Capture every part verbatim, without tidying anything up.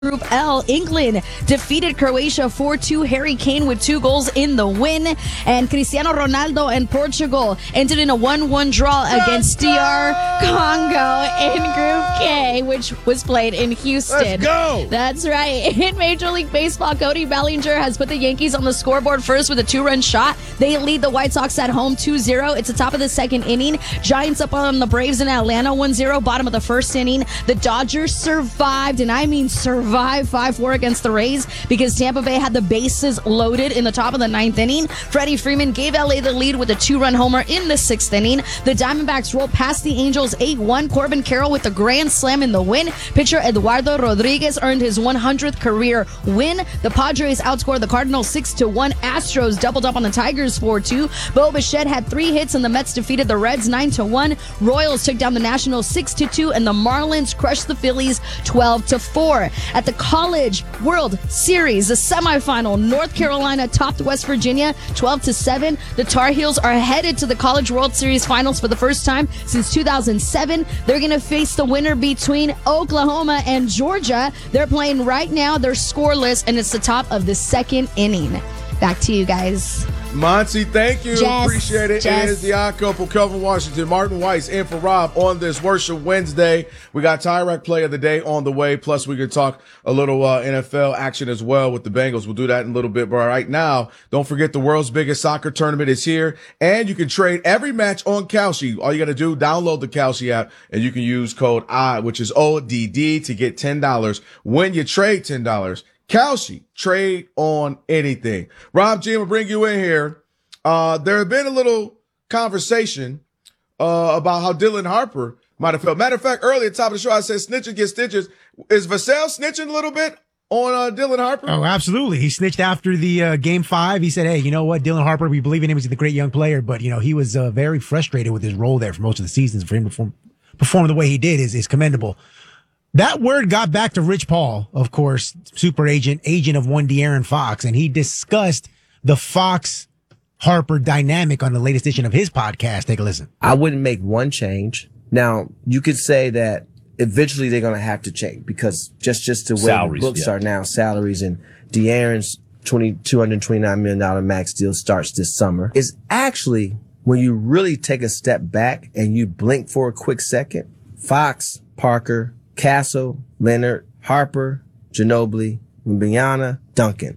Group L, England defeated Croatia four two. Harry Kane with two goals in the win. And Cristiano Ronaldo and Portugal entered in a one one draw against D R Congo in Group K, which was played in Houston. Let's go! That's right. In Major League Baseball, Cody Bellinger has put the Yankees on the scoreboard first with a two-run shot. They lead the White Sox at home two zero. It's the top of the second inning. Giants up on the Braves in Atlanta one zero. Bottom of the first inning. The Dodgers survived, and I mean survived. five four against the Rays because Tampa Bay had the bases loaded in the top of the ninth inning. Freddie Freeman gave L A the lead with a two-run homer in the sixth inning. The Diamondbacks rolled past the Angels eight one. Corbin Carroll with the grand slam in the win. Pitcher Eduardo Rodriguez earned his one hundredth career win. The Padres outscored the Cardinals six to one. Astros doubled up on the Tigers four two. Bo Bichette had three hits and the Mets defeated the Reds nine to one. Royals took down the Nationals six to two and the Marlins crushed the Phillies twelve to four. At the College World Series, the semifinal, North Carolina topped West Virginia twelve to seven. The Tar Heels are headed to the College World Series finals for the first time since two thousand seven. They're going to face the winner between Oklahoma and Georgia. They're playing right now. They're scoreless, and it's the top of the second inning. Back to you guys. Monty, thank you. Jess, Appreciate it. Jess. It is the odd couple, Kelvin Washington, Martin Weiss, in for Rob on this Worship Wednesday. We got Tyrek Play of the Day on the way. Plus, we can talk a little uh, N F L action as well with the Bengals. We'll do that in a little bit. But right now, don't forget the world's biggest soccer tournament is here. And you can trade every match on Kalshi. All you got to do, download the Kalshi app, and you can use code I, which is O D D, to get ten dollars when you trade ten dollars. Kalshi, trade on anything. Rob G, I'm going to bring you in here. Uh, there had been a little conversation uh, about how Dylan Harper might have felt. Matter of fact, earlier at the top of the show, I said snitching gets stitches. Is Vassell snitching a little bit on uh, Dylan Harper? Oh, absolutely. He snitched after the uh, game five. He said, hey, you know what? Dylan Harper, we believe in him. He's a great young player, but, you know, he was uh, very frustrated with his role there for most of the seasons. For him to perform, perform the way he did is, is commendable. That word got back to Rich Paul, of course, super agent, agent of one De'Aaron Fox, and he discussed the Fox Harper dynamic on the latest edition of his podcast. Take a listen. I wouldn't make one change. Now, you could say that eventually they're going to have to change because just, just the way salaries, the books yeah. are now, salaries, and De'Aaron's two hundred twenty-nine million dollars max deal starts this summer, is actually when you really take a step back and you blink for a quick second, Fox, Parker, Castle, Leonard, Harper, Ginobili, Wembanyama, Duncan.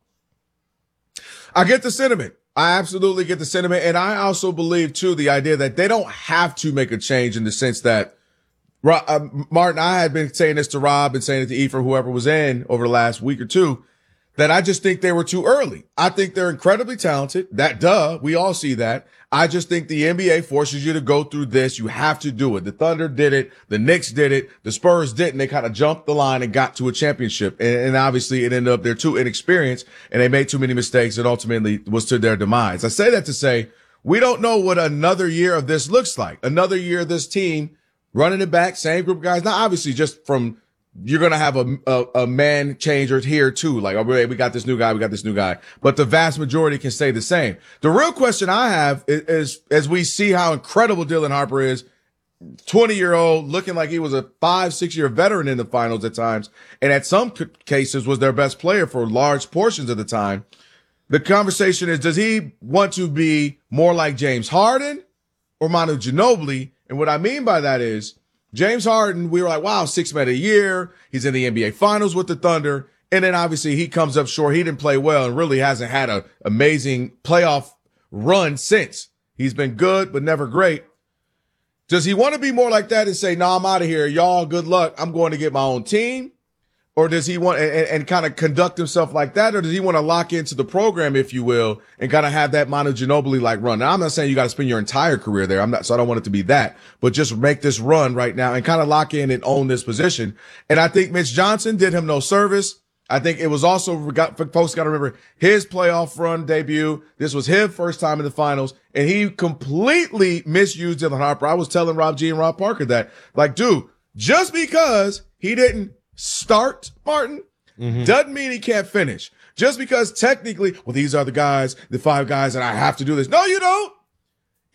I get the sentiment. I absolutely get the sentiment. And I also believe, too, the idea that they don't have to make a change in the sense that, uh, Martin, I had been saying this to Rob and saying it to Ephraim, whoever was in over the last week or two, that I just think they were too early. I think they're incredibly talented. That, duh, we all see that. I just think the N B A forces you to go through this. You have to do it. The Thunder did it. The Knicks did it. The Spurs didn't. They kind of jumped the line and got to a championship. And, and obviously it ended up they're too inexperienced and they made too many mistakes and ultimately was to their demise. I say that to say we don't know what another year of this looks like. Another year of this team running it back, same group of guys. Now, obviously just from you're going to have a, a, a man changer here too. Like, oh, we got this new guy. We got this new guy, but the vast majority can stay the same. The real question I have is, is as we see how incredible Dylan Harper is, twenty year old looking like he was a five, six year veteran in the finals at times. And at some cases was their best player for large portions of the time. The conversation is, does he want to be more like James Harden or Manu Ginobili? And what I mean by that is, James Harden, we were like, wow, six men a year. He's in the N B A finals with the Thunder. And then obviously he comes up short. He didn't play well and really hasn't had an amazing playoff run since. He's been good, but never great. Does he want to be more like that and say, no, nah, I'm out of here. Y'all, good luck. I'm going to get my own team. Or does he want and, and kind of conduct himself like that? Or does he want to lock into the program, if you will, and kind of have that Manu Ginobili like run? Now, I'm not saying you got to spend your entire career there. I'm not, so I don't want it to be that, but just make this run right now and kind of lock in and own this position. And I think Mitch Johnson did him no service. I think it was also got, folks got to remember his playoff run debut. This was his first time in the finals and he completely misused Dylan Harper. I was telling Rob G and Rob Parker that like, dude, just because he didn't start, Martin, mm-hmm. doesn't mean he can't finish. Just because technically, well, these are the guys, the five guys, and I have to do this. No, you don't.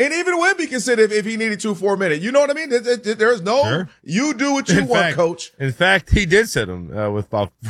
And even Wemby can sit if, if he needed to for a minute. You know what I mean? There, there, there's no, Sure. you do what you in want, fact, coach. In fact, he did sit him uh, with about